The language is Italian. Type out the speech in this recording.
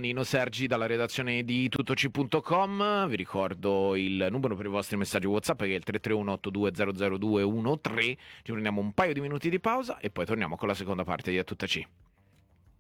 Nino Sergi dalla redazione di tuttoci.com. Vi ricordo il numero per i vostri messaggi WhatsApp che è il 331 8200 213. Ci prendiamo un paio di minuti di pausa e poi torniamo con la seconda parte di A Tutta C.